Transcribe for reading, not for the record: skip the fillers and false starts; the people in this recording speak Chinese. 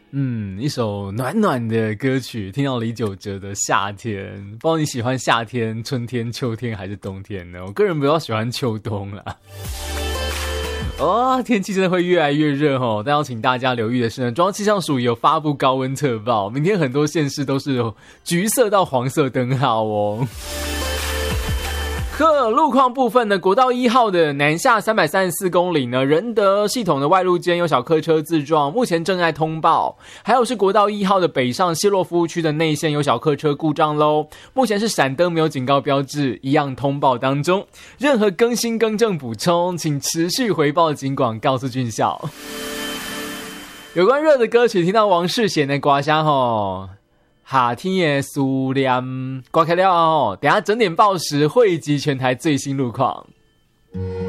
一首暖暖的歌曲，听到李玖哲的《夏天》，不知道你喜欢夏天、春天、秋天还是冬天呢？我个人比较喜欢秋冬啦。天气真的会越来越热哦，但要请大家留意的是呢，中央气象署有发布高温特报，明天很多县市都是橘色到黄色灯号哦。路况部分呢，国道1号的南下334公里呢，仁德系统的外路间有小客车自撞，目前正在通报。还有是国道1号的北上谢洛夫区的内线有小客车故障咯，目前是闪灯没有警告标志，一样通报当中。任何更新更正补充，请持续回报警广告诉军校。有关热的歌曲，听到王世贤的歌声吼。夏天的思念，刮开了哦！等一下整点报时汇集全台最新路况。